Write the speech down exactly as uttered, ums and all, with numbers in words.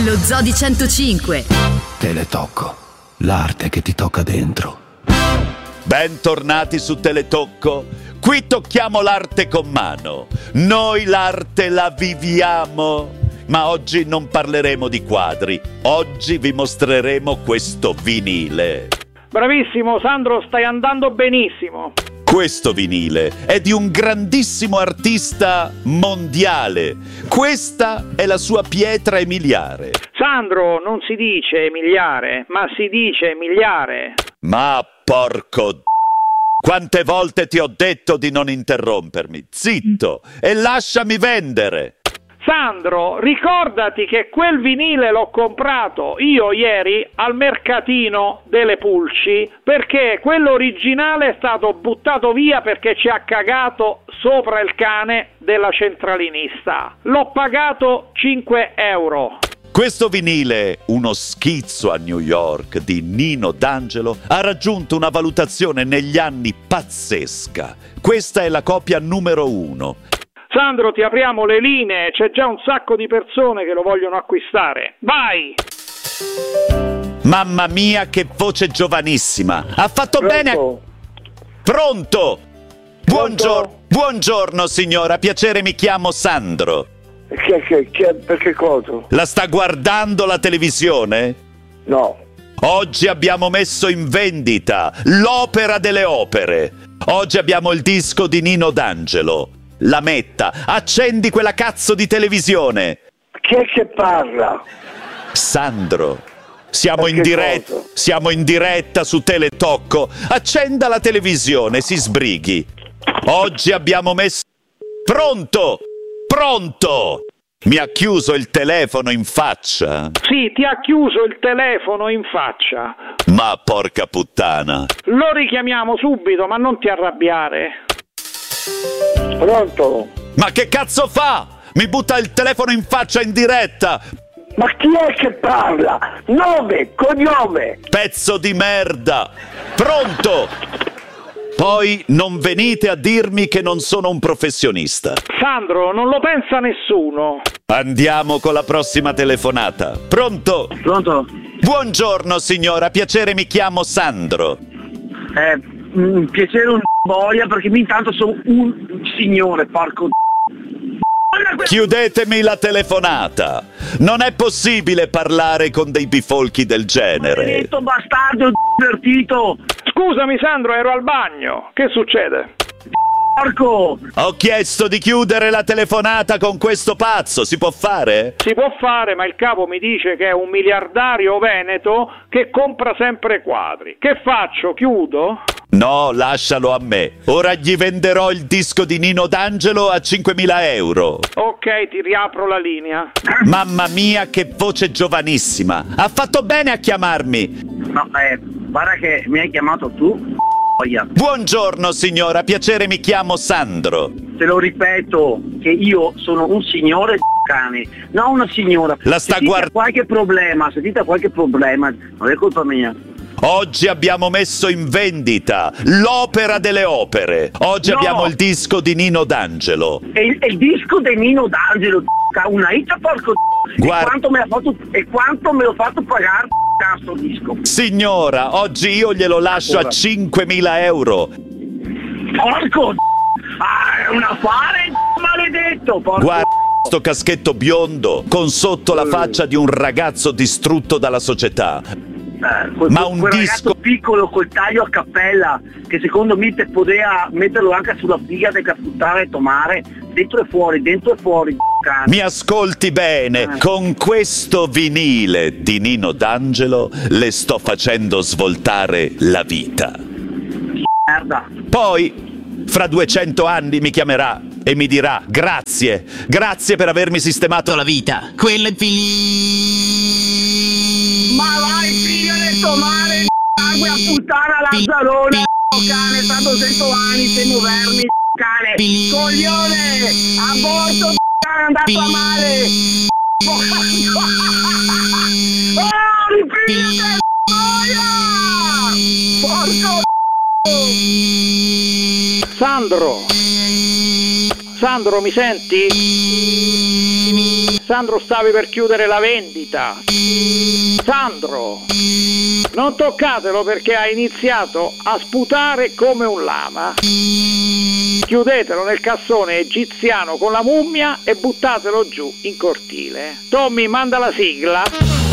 Lo Zoo di centocinque. Teletocco, l'arte che ti tocca dentro. Bentornati su Teletocco. Qui tocchiamo l'arte con mano. Noi l'arte la viviamo. Ma oggi non parleremo di quadri. Oggi vi mostreremo questo vinile. Bravissimo Sandro, stai andando benissimo. Questo vinile è di un grandissimo artista mondiale. Questa è la sua pietra miliare. Sandro, non si dice miliare, ma si dice miliare. Ma porco d***o, quante volte ti ho detto di non interrompermi? Zitto e lasciami vendere. Sandro, ricordati che quel vinile l'ho comprato io ieri al mercatino delle Pulci, perché quello originale è stato buttato via perché ci ha cagato sopra il cane della centralinista. L'ho pagato cinque euro. Questo vinile, uno schizzo a New York di Nino D'Angelo, ha raggiunto una valutazione negli anni pazzesca. Questa è la copia numero uno. Sandro, ti apriamo le linee, c'è già un sacco di persone che lo vogliono acquistare. Vai! Mamma mia, che voce giovanissima! Ha fatto Pronto? bene a... Pronto? Buongiorno, buongiorno signora, piacere, mi chiamo Sandro. Che, che, che, per che cosa? La sta guardando la televisione? No. Oggi abbiamo messo in vendita l'opera delle opere. Oggi abbiamo il disco di Nino D'Angelo. La metta, accendi quella cazzo di televisione. Chi è che parla? Sandro, siamo in Perché diretta, cosa? siamo in diretta su Teletocco. Accenda la televisione, si sbrighi. Oggi abbiamo messo... Pronto? Pronto? Mi ha chiuso il telefono in faccia. Sì, ti ha chiuso il telefono in faccia. Ma porca puttana. Lo richiamiamo subito, ma non ti arrabbiare. Pronto? Ma che cazzo fa? Mi butta il telefono in faccia in diretta. Ma chi è che parla? Nome, cognome. Pezzo di merda. Pronto? Poi non venite a dirmi che non sono un professionista. Sandro, non lo pensa nessuno. Andiamo con la prossima telefonata. Pronto? Pronto? Buongiorno signora, piacere, mi chiamo Sandro. Eh, mh, piacere un boia perché mi intanto sono un signore, porco d***o. Chiudetemi la telefonata. Non è possibile parlare con dei bifolchi del genere. Maledetto bastardo divertito. Scusami Sandro, ero al bagno. Che succede? Porco. Ho chiesto di chiudere la telefonata con questo pazzo, si può fare? Si può fare, ma il capo mi dice che è un miliardario veneto che compra sempre quadri. Che faccio? Chiudo? No, lascialo a me. Ora gli venderò il disco di Nino D'Angelo a cinquemila euro. Ok, ti riapro la linea. Mamma mia, che voce giovanissima. Ha fatto bene a chiamarmi. No, eh, guarda che mi hai chiamato tu. Boia. Buongiorno signora, piacere, mi chiamo Sandro. Te lo ripeto che io sono un signore cane, non una signora. La sta se guard- dite qualche problema, se dite qualche problema, non è colpa mia. Oggi abbiamo messo in vendita l'opera delle opere. Oggi No. abbiamo il disco di Nino D'Angelo. E il, e il disco di Nino D'Angelo, d***a, una hita porco d***o. Guarda- E quanto me l'ha fatto, e quanto me l'ho fatto pagare cazzo disco? Signora, oggi io glielo lascio a Ora. cinquemila euro. Porco d***o. Ah, è un affare d***o, maledetto, porco. Guarda sto caschetto biondo con sotto la faccia di un ragazzo distrutto dalla società. Eh, quel, Ma un quel disco- ragazzo piccolo col taglio a cappella che secondo me te poteva metterlo anche sulla figa da caputtare e tomare dentro e fuori, dentro e fuori cane. Mi ascolti bene, Eh. con questo vinile di Nino D'Angelo le sto facendo svoltare la vita. Merda. Poi, fra duecento anni mi chiamerà e mi dirà grazie, grazie per avermi sistemato la vita. Quello è finito. Ma vai figlio del tuo mare, sangue a puttana Lazzarone, cane, sta duecento anni, sei moderni, cane, coglione, aborto, cane, andato a male. Oh, ripiglia porco Sandro! Sandro, mi senti? Sandro, stavi per chiudere la vendita. Sandro, non toccatelo perché ha iniziato a sputare come un lama. Chiudetelo nel cassone egiziano con la mummia e buttatelo giù in cortile. Tommy, manda la sigla.